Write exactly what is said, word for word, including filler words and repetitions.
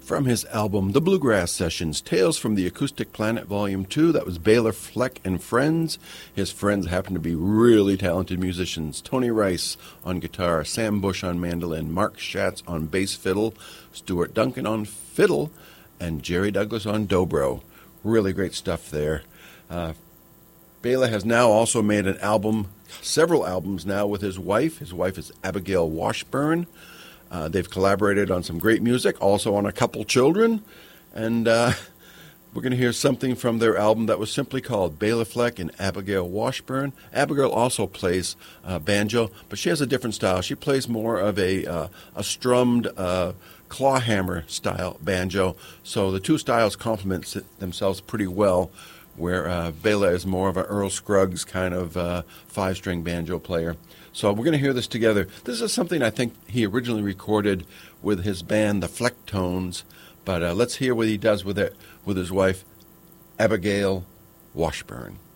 From his album, The Bluegrass Sessions, Tales from the Acoustic Planet, Volume two, that was Bela Fleck and Friends. His friends happen to be really talented musicians. Tony Rice on guitar, Sam Bush on mandolin, Mark Schatz on bass fiddle, Stuart Duncan on fiddle, and Jerry Douglas on dobro. Really great stuff there. Uh, Bela has now also made an album, several albums now with his wife. His wife is Abigail Washburn. Uh, they've collaborated on some great music, also on a couple children. And uh, we're going to hear something from their album that was simply called Bela Fleck and Abigail Washburn. Abigail also plays uh, banjo, but she has a different style. She plays more of a, uh, a strummed uh, clawhammer style banjo. So the two styles complement themselves pretty well, where uh, Bela is more of an Earl Scruggs kind of uh, five-string banjo player. So we're going to hear this together. This is something I think he originally recorded with his band, the Flecktones, but uh, let's hear what he does with it with his wife, Abigail Washburn.